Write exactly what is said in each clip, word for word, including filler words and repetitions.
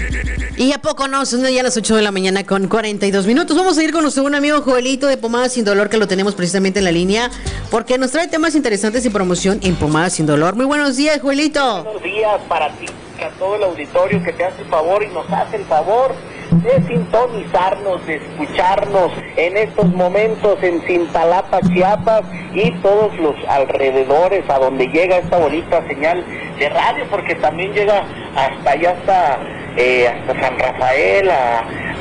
Y a poco no, son ya las ocho de la mañana con cuarenta y dos minutos. Vamos a ir con nuestro buen amigo Joelito de Pomadas Sin Dolor, que lo tenemos precisamente en la línea, porque nos trae temas interesantes y promoción en Pomadas Sin Dolor. Muy buenos días, Joelito. Buenos días para ti, a todo el auditorio que te hace el favor y nos hace el favor de sintonizarnos, de escucharnos en estos momentos en Cintalapa, Chiapas y todos los alrededores a donde llega esta bonita señal de radio, porque también llega hasta allá, hasta, eh, hasta San Rafael, a,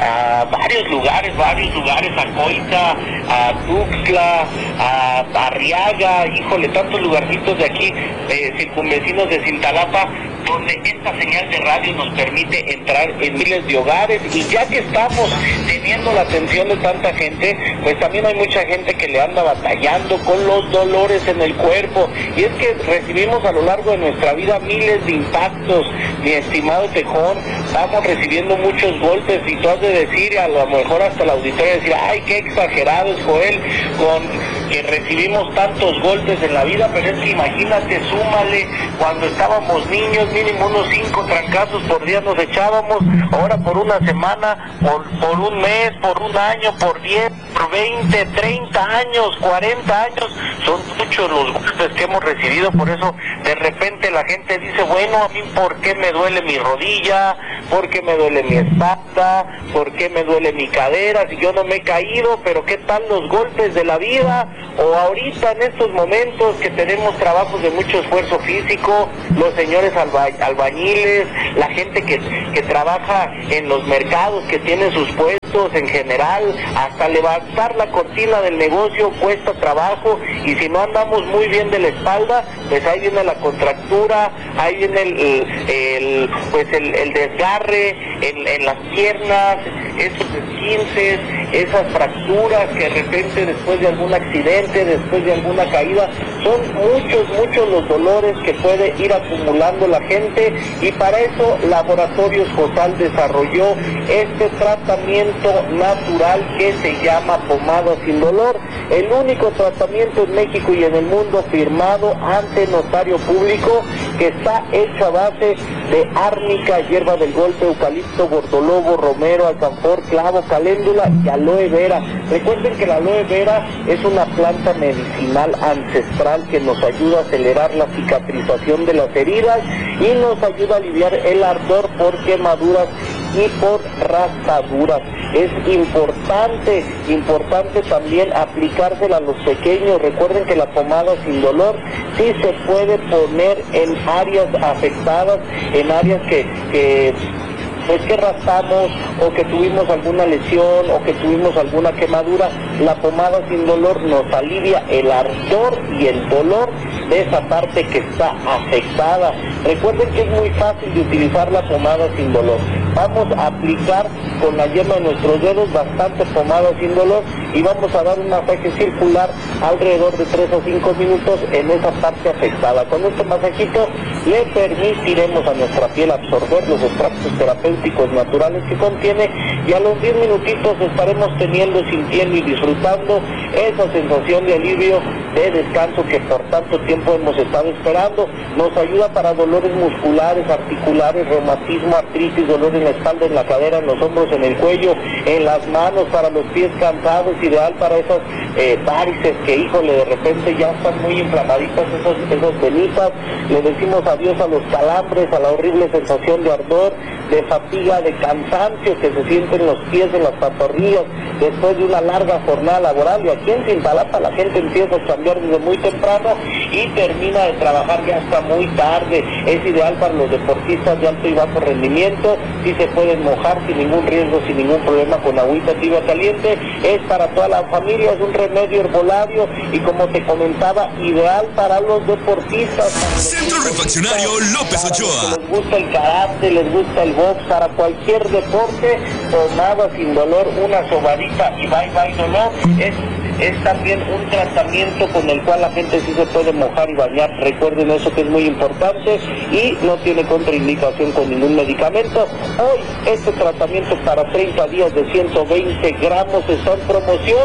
a varios lugares, varios lugares, a Coita, a Tuxtla, a Arriaga, híjole, tantos lugarcitos de aquí, eh, circunvecinos de Cintalapa, donde esta señal de radio nos permite entrar en miles de hogares. Y ya que estamos teniendo la atención de tanta gente, pues también hay mucha gente que le anda batallando con los dolores en el cuerpo, y es que recibimos a lo largo de nuestra vida miles de impactos, mi estimado Tejón. Vamos recibiendo muchos golpes, y tú has de decir, a lo mejor hasta la auditoría decir, ay, qué exagerado es Joel con que recibimos tantos golpes en la vida, pero es que imagínate, súmale, cuando estábamos niños, mínimo unos cinco trancazos por día nos echábamos, ahora por una semana, por, por un mes, por un año, por diez, por veinte, treinta años, cuarenta años, son muchos los golpes que hemos recibido. Por eso de repente la gente dice, bueno, a mí ¿por qué me duele mi rodilla? ¿Por qué me duele mi espalda? ¿Por qué me duele mi cadera? Si yo no me he caído, pero ¿qué tal los golpes de la vida? O ahorita en estos momentos que tenemos trabajos de mucho esfuerzo físico, los señores alba, albañiles, la gente que, que trabaja en los mercados, que tiene sus puestos en general, hasta levantar la cortina del negocio cuesta trabajo, y si no andamos muy bien de la espalda, pues ahí viene la contractura, ahí viene el, el, el pues el, el desgarre en, en las piernas, esos esguinces, esas fracturas que de repente después de algún accidente, después de alguna caída, son muchos, muchos los dolores que puede ir acumulando la gente, y para eso Laboratorios Josal desarrolló este tratamiento natural que se llama Pomada Sin Dolor, el único tratamiento en México y en el mundo firmado ante notario público, que está hecho a base de árnica, hierba del golpe, eucalipto, gordolobo, romero, alcanfor, clavo, caléndula y aloe vera. Recuerden que la aloe vera es una planta medicinal ancestral que nos ayuda a acelerar la cicatrización de las heridas y nos ayuda a aliviar el ardor por quemaduras y por raspaduras. Es importante, importante también aplicársela a los pequeños. Recuerden que la pomada sin dolor sí se puede poner en áreas afectadas, en áreas que, que pues que raspamos, o que tuvimos alguna lesión, o que tuvimos alguna quemadura. La pomada sin dolor nos alivia el ardor y el dolor de esa parte que está afectada. Recuerden que es muy fácil de utilizar la pomada sin dolor. Vamos a aplicar con la yema de nuestros dedos bastante pomada sin dolor, y vamos a dar un masaje circular alrededor de tres o cinco minutos en esa parte afectada. Con este masajito le permitiremos a nuestra piel absorber los extractos terapéuticos naturales que contiene, y a los diez minutitos estaremos teniendo, sintiendo y disfrutando esa sensación de alivio, de descanso que por tanto tiempo hemos estado esperando. Nos ayuda para dolores musculares, articulares, reumatismo, artritis, dolor en la espalda, en la cadera, en los hombros, en el cuello, en las manos, para los pies cansados, ideal para esas eh, varices que, híjole, de repente ya están muy inflamaditas esas, esas venitas. Le decimos adiós a los calambres, a la horrible sensación de ardor, de fatiga, de cansancio que se siente en los pies, en las pantorrillas, después de una larga jornada laboral. Y aquí en Cintalapa la gente empieza a cambiar desde muy temprano y termina de trabajar ya hasta muy tarde. Es ideal para los deportistas de alto y bajo rendimiento, si se pueden mojar sin ningún riesgo, sin ningún problema, con agüita tibia caliente. Es para toda la familia, es un remedio herbolario, y como te comentaba, ideal para los deportistas. Centro Refaccionario López Ochoa. Les gusta el karate, les gusta el box, para cualquier deporte, pomada sin dolor, una sobadita y bye bye dolor. Es, es también un tratamiento con el cual la gente sí se puede mojar y bañar. Recuerden eso, que es muy importante, y no tiene contraindicación con ningún medicamento. Hoy este tratamiento para treinta días de ciento veinte gramos está en promoción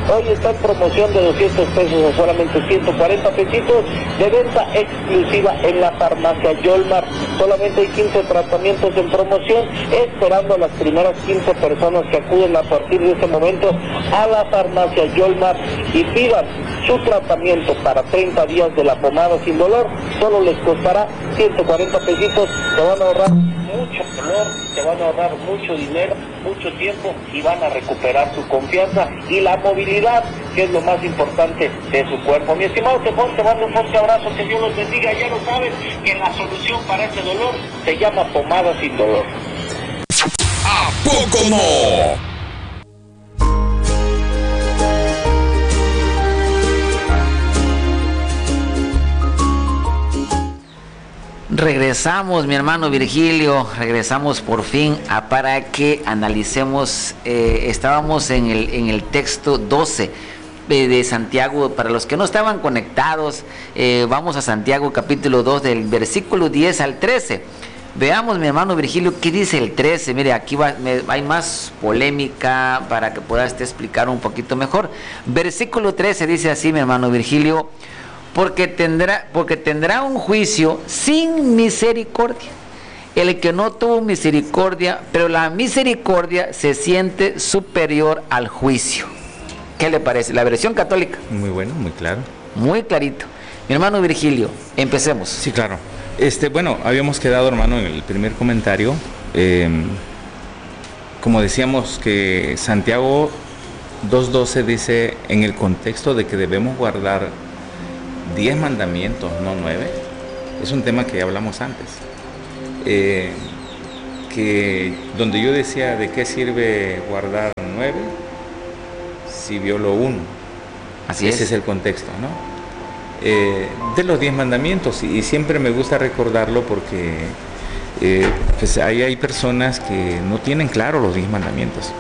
Hoy está en promoción de doscientos pesos a solamente ciento cuarenta pesitos, de venta exclusiva en la farmacia Yolmar. Solamente hay quince tratamientos en promoción, esperando a las primeras quince personas que acuden a partir de ese momento a la farmacia Yolmar y pidan su tratamiento para treinta días de la pomada sin dolor. Solo les costará ciento cuarenta pesitos, te van a ahorrar mucho dolor, te van a ahorrar mucho dinero, mucho tiempo y van a recuperar su confianza y la movilidad, que es lo más importante de su cuerpo. Mi estimado Tejón, te mando un fuerte abrazo, que Dios los bendiga. Ya lo sabes que la solución para ese dolor se llama pomada sin dolor. ¿A poco no? Regresamos, mi hermano Virgilio, regresamos por fin a, para que analicemos, eh, estábamos en el, en el texto doce de, de Santiago. Para los que no estaban conectados, eh, vamos a Santiago capítulo dos del versículo diez al trece. Veamos, mi hermano Virgilio, qué dice el trece. Mire, aquí va, me, hay más polémica para que puedas te explicar un poquito mejor. Versículo trece dice así, mi hermano Virgilio: Porque tendrá, porque tendrá un juicio sin misericordia el que no tuvo misericordia, pero la misericordia se siente superior al juicio. ¿Qué le parece? La versión católica. Muy bueno, muy claro. Muy clarito. Mi hermano Virgilio, empecemos. Sí, claro. Este, bueno, habíamos quedado, hermano, en el primer comentario. Eh, como decíamos que Santiago dos doce dice en el contexto de que debemos guardar diez mandamientos, no nueve. Es un tema que hablamos antes. Eh, que donde yo decía de qué sirve guardar nueve si violo uno. Así Ese es. es el contexto, ¿no? Eh, de los diez mandamientos, y, y siempre me gusta recordarlo porque eh, pues ahí hay personas que no tienen claro los diez mandamientos.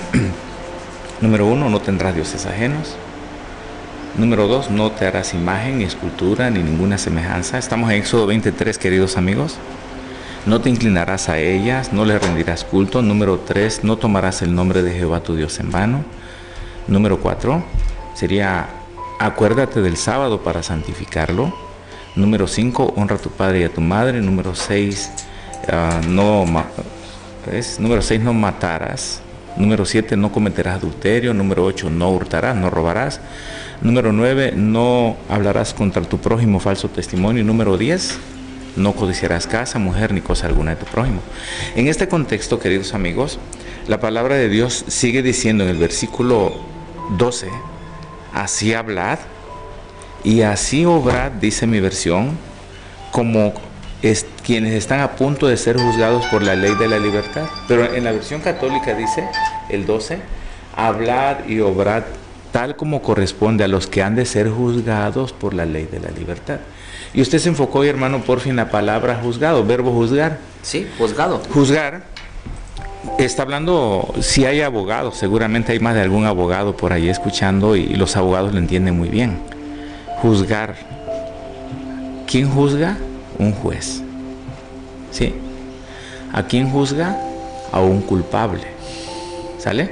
Número uno, no tendrás dioses ajenos. Número dos, no te harás imagen, ni escultura, ni ninguna semejanza. Estamos en Éxodo veintitrés, queridos amigos. No te inclinarás a ellas, no les rendirás culto. Número tres, no tomarás el nombre de Jehová tu Dios en vano. Número cuatro, sería acuérdate del sábado para santificarlo. Número cinco, honra a tu padre y a tu madre. Número seis, uh, no, ¿ves? Número seis, no matarás. Número siete, no cometerás adulterio. Número ocho, no hurtarás, no robarás. Número nueve, no hablarás contra tu prójimo falso testimonio. Número diez, no codiciarás casa, mujer, ni cosa alguna de tu prójimo. En este contexto, queridos amigos, la palabra de Dios sigue diciendo en el versículo doce, así hablad y así obrad, dice mi versión, como es, quienes están a punto de ser juzgados por la ley de la libertad. Pero en la versión católica dice, el doce, hablad y obrad tal como corresponde a los que han de ser juzgados por la ley de la libertad. Y usted se enfocó hoy, hermano, por fin la palabra juzgado, verbo juzgar. Sí, juzgado. Juzgar, está hablando, si hay abogados, seguramente hay más de algún abogado por ahí escuchando y los abogados lo entienden muy bien. Juzgar. ¿Quién juzga? Un juez. ¿Sí? ¿A quién juzga? A un culpable. ¿Sale?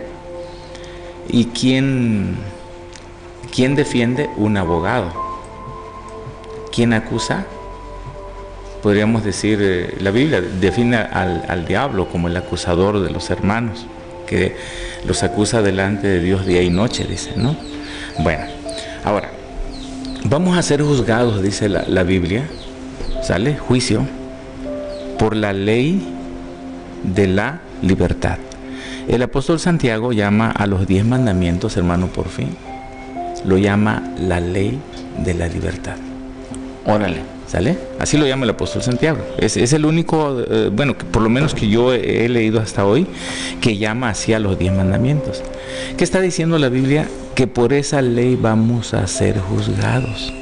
¿Y quién, quién defiende? Un abogado. ¿Quién acusa? Podríamos decir, eh, la Biblia define al, al diablo como el acusador de los hermanos, que los acusa delante de Dios día y noche, dice, ¿no? Bueno, ahora, vamos a ser juzgados, dice la, la Biblia, ¿sale? Juicio, por la ley de la libertad. El apóstol Santiago llama a los diez mandamientos, hermano, por fin, lo llama la ley de la libertad. Órale. ¿Sale? Así lo llama el apóstol Santiago. Es, es el único, eh, bueno, que por lo menos que yo he, he leído hasta hoy, que llama así a los diez mandamientos. ¿Qué está diciendo la Biblia? Que por esa ley vamos a ser juzgados.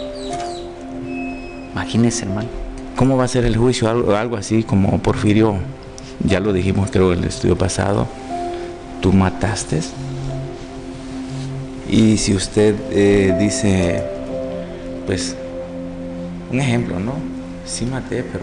Imagínese, hermano. ¿Cómo va a ser el juicio? Algo, algo así como Porfirio, ya lo dijimos creo en el estudio pasado, tú mataste. Y si usted eh, dice, pues, un ejemplo, ¿no? Sí maté, pero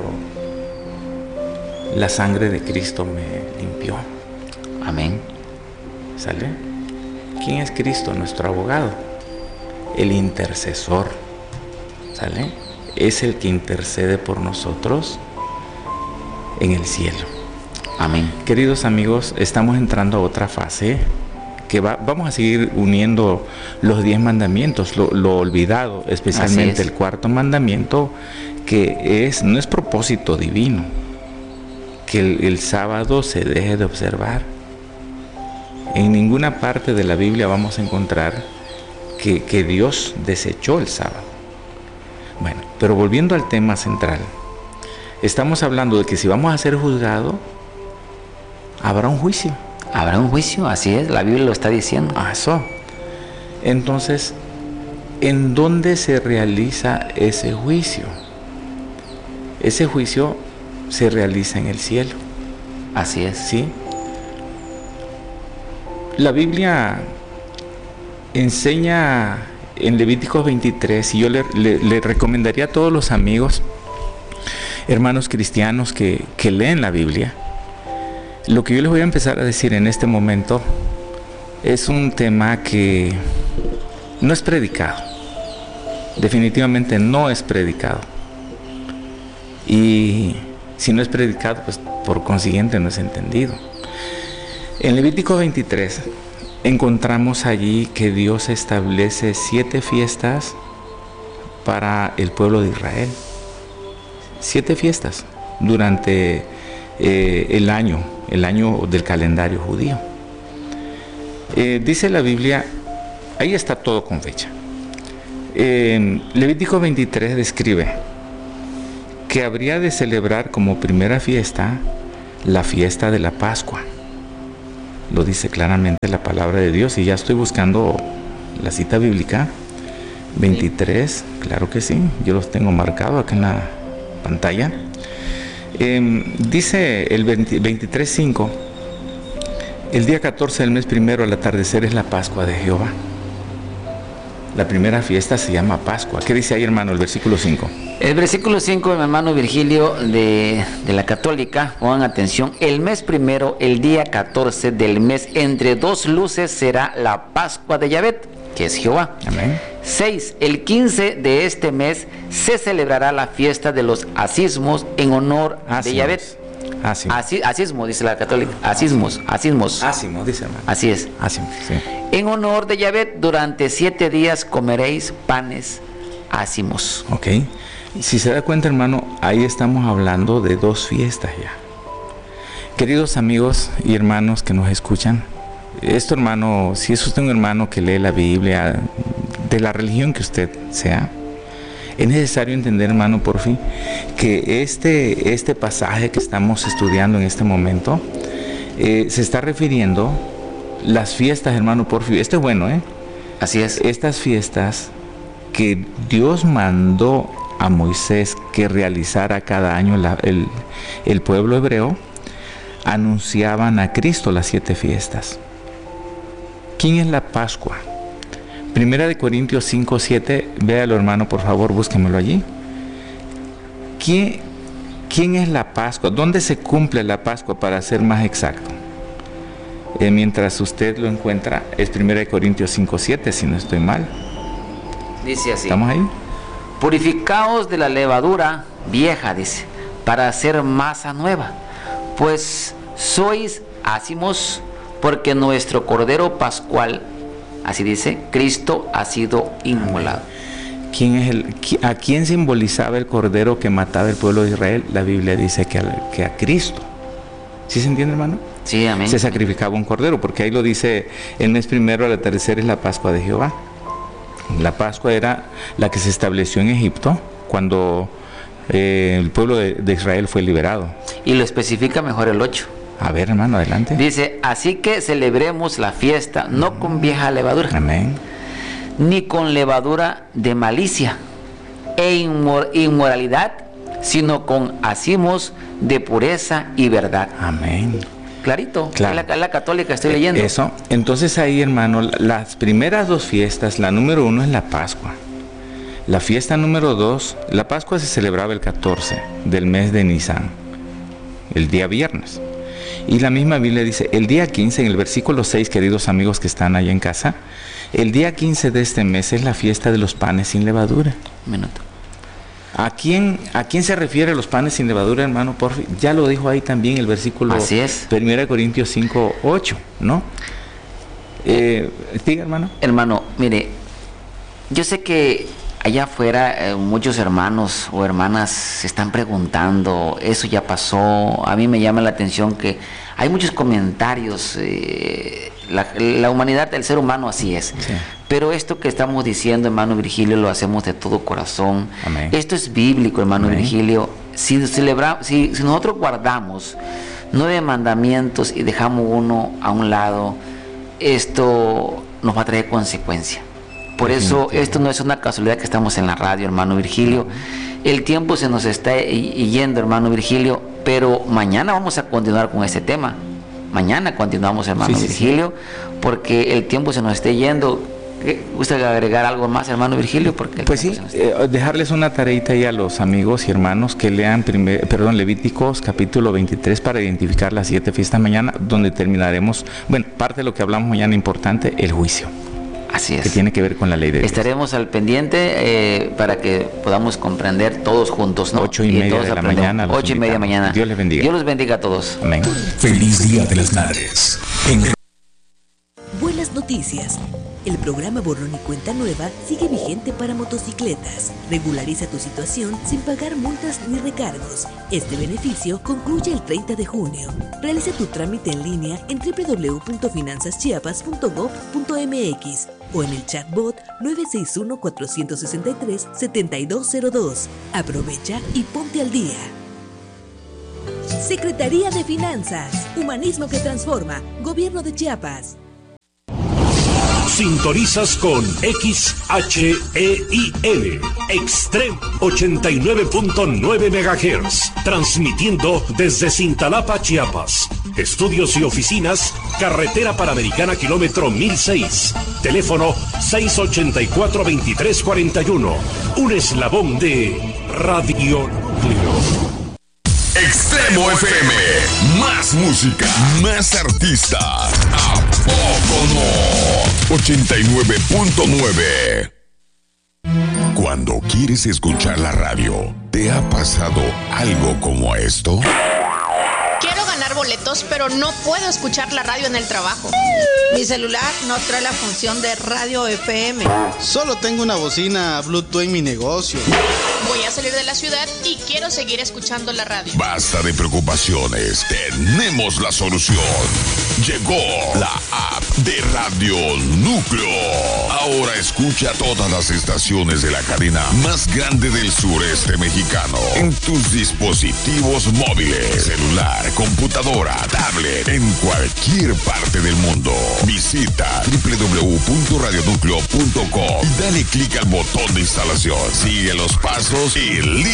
la sangre de Cristo me limpió. Amén. ¿Sale? ¿quién es Cristo? Nuestro abogado, el intercesor, ¿sale? Es el que intercede por nosotros en el cielo. Amén. Queridos amigos, estamos entrando a otra fase que va, vamos a seguir uniendo los diez mandamientos, lo, lo olvidado, especialmente el cuarto mandamiento, que es, no es propósito divino, que el, el sábado se deje de observar. En ninguna parte de la Biblia vamos a encontrar que, que Dios desechó el sábado. Bueno, pero volviendo al tema central, estamos hablando de que si vamos a ser juzgados, habrá un juicio. Habrá un juicio, así es, la Biblia lo está diciendo. Ah, eso. Entonces, ¿en dónde se realiza ese juicio? Ese juicio se realiza en el cielo. Así es. ¿Sí? La Biblia enseña en Levíticos veintitrés, y yo le, le, le recomendaría a todos los amigos, hermanos cristianos que, que leen la Biblia, lo que yo les voy a empezar a decir en este momento es un tema que no es predicado. Definitivamente no es predicado. Y si no es predicado, pues por consiguiente no es entendido. En Levítico veintitrés encontramos allí que Dios establece siete fiestas para el pueblo de Israel. Siete fiestas durante eh, el año, el año del calendario judío. Eh, dice la Biblia, ahí está todo con fecha. Eh, Levítico veintitrés describe que habría de celebrar como primera fiesta la fiesta de la Pascua. Lo dice claramente la palabra de Dios, y ya estoy buscando la cita bíblica. veintitrés, claro que sí, yo los tengo marcado acá en la pantalla. Eh, dice el veintitrés cinco, el día catorce del mes primero al atardecer es la Pascua de Jehová. La primera fiesta se llama Pascua. ¿Qué dice ahí, hermano, el versículo cinco? El versículo cinco, mi hermano Virgilio, de, de la Católica, pongan atención, el mes primero, el día catorce del mes, entre dos luces será la Pascua de Yahvé, que es Jehová. Amén. seis. El quince de este mes se celebrará la fiesta de los asismos en honor Ásimos. de Yahvé. Ásimos. Asi, asismo, dice la Católica. Asismos, asismos. Ásimos, dice, hermano. Así es. Ásimos, sí. En honor de Yahvé, durante siete días comeréis panes ácimos. Ok. Si se da cuenta, hermano, ahí estamos hablando de dos fiestas ya. Queridos amigos y hermanos que nos escuchan, esto, hermano, si es usted un hermano que lee la Biblia, de la religión que usted sea, es necesario entender, hermano, por fin, que este, este pasaje que estamos estudiando en este momento eh, se está refiriendo las fiestas, hermano, por fin. Esto es bueno, ¿eh? Así es. Estas fiestas que Dios mandó a Moisés que realizara cada año la, el, el pueblo hebreo, anunciaban a Cristo las siete fiestas. ¿Quién es la Pascua? Primera de Corintios cinco, siete, véalo, hermano, por favor, búsquemelo allí. ¿Quién, ¿Quién es la Pascua? ¿Dónde se cumple la Pascua, para ser más exacto? Eh, mientras usted lo encuentra, es Primera de Corintios cinco, siete, si no estoy mal. Dice así. ¿Estamos ahí? Purificaos de la levadura vieja, dice, para hacer masa nueva, pues sois ácimos, porque nuestro Cordero Pascual, así dice, Cristo ha sido inmolado. ¿Quién es el, ¿A quién simbolizaba el Cordero que mataba el pueblo de Israel? La Biblia dice que a, que a Cristo. ¿Sí se entiende, hermano? Sí, amén. Se sacrificaba un cordero, porque ahí lo dice, el mes primero al atardecer es la Pascua de Jehová. La Pascua era la que se estableció en Egipto cuando eh, el pueblo de, de Israel fue liberado. Y lo especifica mejor el ocho. A ver, hermano, adelante. Dice, así que celebremos la fiesta, no con vieja levadura, amén, ni con levadura de malicia e inmor- inmoralidad, sino con acimos de pureza y verdad. Amén. Clarito, Claro. es la, la católica, estoy leyendo. Eso, entonces ahí, hermano, las primeras dos fiestas, la número uno es la Pascua. La fiesta número dos, la Pascua se celebraba el catorce del mes de Nisan, el día viernes. Y la misma Biblia dice, el día quince, en el versículo seis, queridos amigos que están ahí en casa, el día quince de este mes es la fiesta de los panes sin levadura. Un minuto. ¿A quién, ¿A quién se refiere los panes sin levadura, hermano? Por fin, ya lo dijo ahí también el versículo. Así es. primera de Corintios cinco, ocho, ¿no? Eh, diga, hermano. Hermano, mire, yo sé que allá afuera eh, muchos hermanos o hermanas se están preguntando, eso ya pasó. A mí me llama la atención que hay muchos comentarios. Eh, la, la humanidad, el ser humano así es. Sí. Pero esto que estamos diciendo, hermano Virgilio, lo hacemos de todo corazón. Amén. Esto es bíblico, hermano Amén. Virgilio. Si, celebra, si, si nosotros guardamos nueve mandamientos y dejamos uno a un lado, esto nos va a traer consecuencia. Por eso esto no es una casualidad que estamos en la radio, hermano Virgilio. El tiempo se nos está yendo, hermano Virgilio, pero mañana vamos a continuar con este tema. Mañana continuamos, hermano Sí, sí, Virgilio, porque el tiempo se nos está yendo. ¿Gusta agregar algo más, hermano Virgilio? Porque el Pues sí, tiempo se nos está- eh, dejarles una tareita ahí a los amigos y hermanos que lean primer, perdón, Levíticos capítulo veintitrés para identificar las siete fiestas mañana, donde terminaremos, bueno, parte de lo que hablamos mañana importante, el juicio, Así que es. tiene que ver con la ley de Dios. Estaremos al pendiente eh, para que podamos comprender todos juntos, ¿no? Ocho y media todos de la aprendemos. mañana los Ocho y media invitamos. mañana. Dios les bendiga. Dios los bendiga a todos. Amén. Feliz Día de las Madres. En Buenas noticias. El programa Borrón y Cuenta Nueva sigue vigente para motocicletas. Regulariza tu situación sin pagar multas ni recargos. Este beneficio concluye el treinta de junio. Realiza tu trámite en línea en doble u doble u doble u punto finanzas chiapas punto gob punto eme equis o en el chatbot nueve seis uno, cuatro seis tres, siete dos cero dos. Aprovecha y ponte al día. Secretaría de Finanzas. Humanismo que transforma. Gobierno de Chiapas. Sintonizas con X H E I L, Extreme ochenta y nueve punto nueve megahertz, transmitiendo desde Cintalapa, Chiapas. Estudios y oficinas, carretera Panamericana, kilómetro mil seis. Teléfono seis ochenta y cuatro, veintitrés cuarenta y uno. Un eslabón de Radio Núcleo. Extremo F M, más música, más artistas. ¿A poco no? ochenta y nueve punto nueve. Cuando quieres escuchar la radio, ¿te ha pasado algo como esto? Quiero ganar boletos, pero no puedo escuchar la radio en el trabajo. Mi celular no trae la función de radio F M. Solo tengo una bocina Bluetooth en mi negocio. Voy a salir de la ciudad y quiero seguir escuchando la radio. Basta de preocupaciones, tenemos la solución. Llegó la app de Radio Núcleo. Ahora escucha todas las estaciones de la cadena más grande del sureste mexicano en tus dispositivos móviles, celular, computadora, tablet, en cualquier parte del mundo. Visita doble u doble u doble u punto radio núcleo punto com y dale clic al botón de instalación. Sigue los pasos y listo.